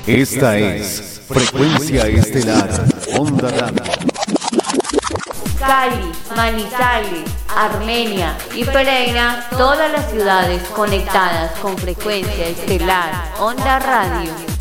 Esta es Frecuencia Estelar, Onda Radio. Cali, Manizales, Armenia y Pereira, todas las ciudades conectadas con Frecuencia Estelar, Onda Radio.